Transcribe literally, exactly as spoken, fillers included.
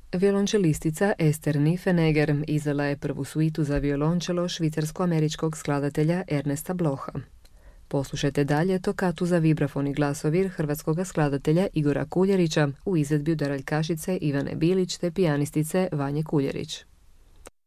Violončelistica Ester Niffenegger izvela je prvu suitu za violončelo švicarsko-američkog skladatelja Ernesta Blocha. Poslušajte dalje tokatu za vibrafon i glasovir hrvatskog skladatelja Igora Kuljerića u izvedbi udaraljkašice Ivane Bilić te pijanistice Vanje Kuljerić.